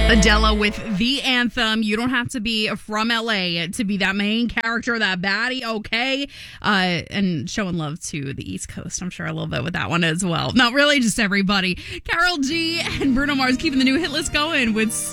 Adele with the anthem. You don't have to be from LA to be that main character, that baddie, okay? And showing love to the East Coast, I'm sure, a little bit with that one as well. Not really, just everybody. Karol G and Bruno Mars keeping the new hit list going with